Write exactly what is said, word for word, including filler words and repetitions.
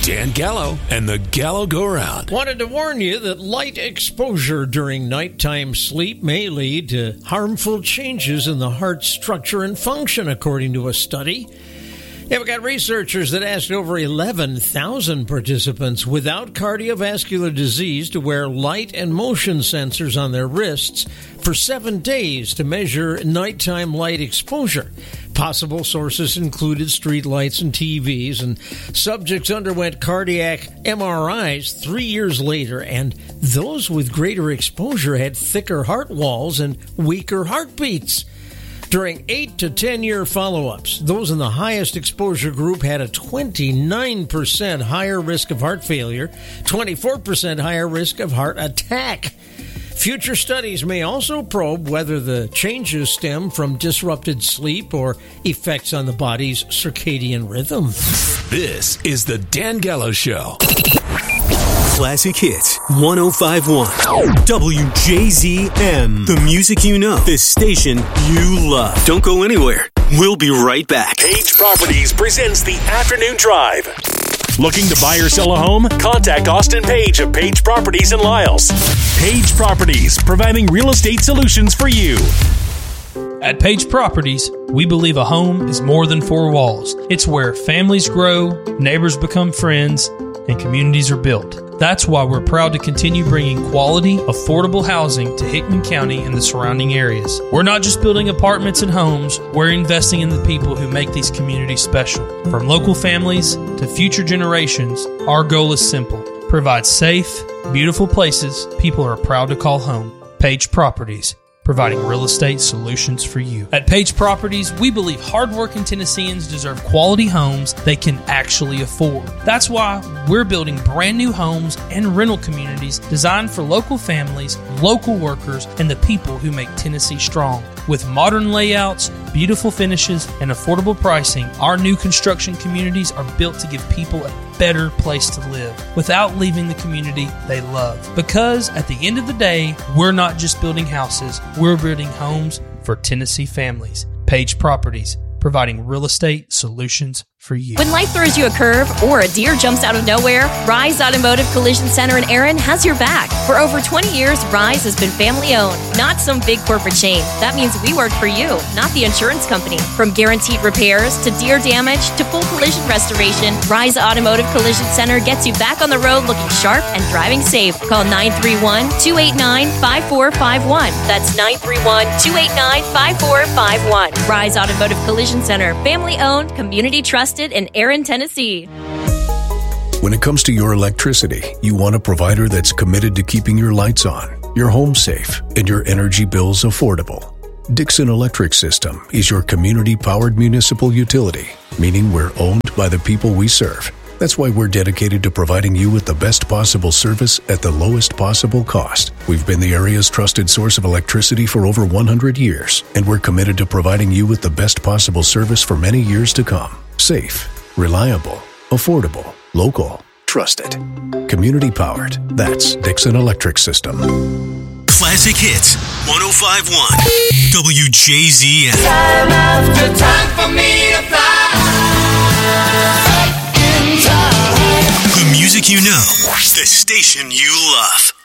Dan Gallo and the Gallo Go Round. Wanted to warn you that light exposure during nighttime sleep may lead to harmful changes in the heart's structure and function, according to a study. Yeah, we got researchers that asked over eleven thousand participants without cardiovascular disease to wear light and motion sensors on their wrists for seven days to measure nighttime light exposure. Possible sources included street lights and T Vs, and subjects underwent cardiac M R Is three years later, and those with greater exposure had thicker heart walls and weaker heartbeats. During eight to ten-year follow-ups, those in the highest exposure group had a twenty-nine percent higher risk of heart failure, twenty-four percent higher risk of heart attack. Future studies may also probe whether the changes stem from disrupted sleep or effects on the body's circadian rhythm. This is the Dan Gallo Show. Classic Hits one oh five point one W J Z M. The music you know. The station you love. Don't go anywhere. We'll be right back. Page Properties presents the Afternoon Drive. Looking to buy or sell a home? Contact Austin Page of Page Properties in Lyles. Page Properties, providing real estate solutions for you. At Page Properties, we believe a home is more than four walls. It's where families grow, neighbors become friends, and communities are built. That's why we're proud to continue bringing quality, affordable housing to Hickman County and the surrounding areas. We're not just building apartments and homes, we're investing in the people who make these communities special. From local families to future generations, our goal is simple. Provide safe, beautiful places people are proud to call home. Page Properties, providing real estate solutions for you. At Page Properties, we believe hardworking Tennesseans deserve quality homes they can actually afford. That's why we're building brand new homes and rental communities designed for local families, local workers, and the people who make Tennessee strong. With modern layouts, beautiful finishes, and affordable pricing, our new construction communities are built to give people a better place to live without leaving the community they love. Because at the end of the day, we're not just building houses, we're building homes for Tennessee families. Page Properties, providing real estate solutions for you. When life throws you a curve or a deer jumps out of nowhere, Rise Automotive Collision Center in Erin has your back. For over twenty years, Rise has been family owned, not some big corporate chain. That means we work for you, not the insurance company. From guaranteed repairs to deer damage to full collision restoration, Rise Automotive Collision Center gets you back on the road looking sharp and driving safe. Call nine three one, two eight nine, five four five one. That's nine three one, two eight nine, five four five one. Rise Automotive Collision Center, family owned, community trusted in Erin, Tennessee. When it comes to your electricity, you want a provider that's committed to keeping your lights on, your home safe, and your energy bills affordable. Dixon Electric System is your community-powered municipal utility, meaning we're owned by the people we serve. That's why we're dedicated to providing you with the best possible service at the lowest possible cost. We've been the area's trusted source of electricity for over one hundred years, and we're committed to providing you with the best possible service for many years to come. Safe, reliable, affordable, local, trusted. Community-powered. That's Dixon Electric System. Classic Hits one oh five point one W J Z M. Time after time for me to fly. The music you know. The station you love.